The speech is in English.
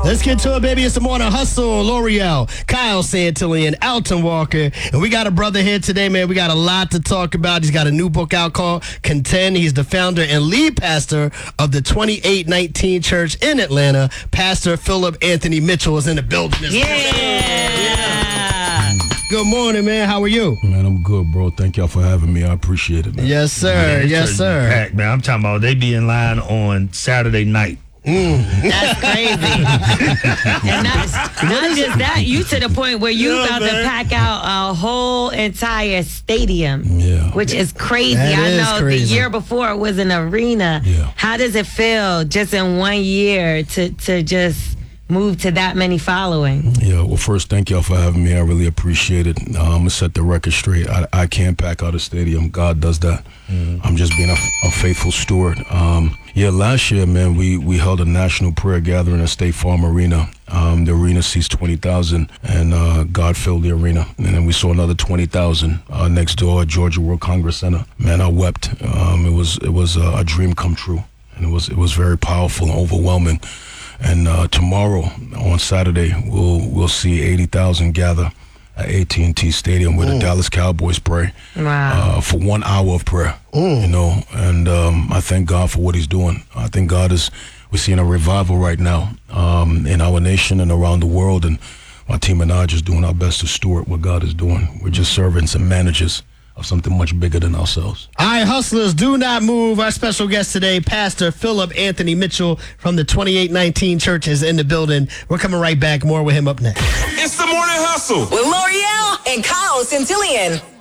Let's get to it, baby. It's the Morning Hustle. L'Oreal, Kyle Santillan, Alton Walker. And we got a brother here today, man. We got a lot to talk about. He's got a new book out called Contend. He's the founder and lead pastor of the 2819 Church in Atlanta. Pastor Philip Anthony Mitchell is in the building. Good morning, man. How are you? Man, I'm good, bro. Thank y'all for having me. I appreciate it, man. Yes, sir. Man, yes, sir. Packed, man. I'm talking about they be in line on Saturday night. That's crazy. And not just that, you to the point where you about to pack out a whole entire stadium, which is crazy. I know crazy. The year before it was an arena. Yeah. How does it feel just in 1 year to just move to that many following? Yeah, well, first, thank y'all for having me. I really appreciate it. I'm going to set the record straight. I can't pack out a stadium. God does that. I'm just being a faithful steward. Last year, man, we held a national prayer gathering at State Farm Arena. The arena seats 20,000, and God filled the arena. And then we saw another 20,000 next door at Georgia World Congress Center. Man, I wept. It was a dream come true, and it was very powerful and overwhelming. And tomorrow, on Saturday, we'll see 80,000 gather at AT&T Stadium where the Dallas Cowboys pray for 1 hour of prayer. You know, and I thank God for what He's doing. I think we're seeing a revival right now in our nation and around the world. And my team and I are just doing our best to steward what God is doing. We're just servants and managers of something much bigger than ourselves. All right, hustlers, do not move. Our special guest today, Pastor Philip Anthony Mitchell from the 2819 Church is in the building. We're coming right back. More with him up next. It's the Morning Hustle with L'Oreal and Kyle Santillan.